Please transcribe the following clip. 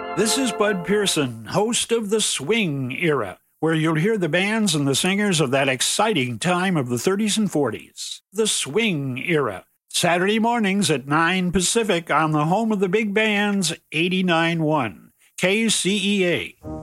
This is Bud Pearson, host of The Swing Era, where you'll hear the bands and the singers of that exciting time of the 30s and 40s. The Swing Era, Saturday mornings at 9 Pacific on the home of the big bands, 89.1 KCEA.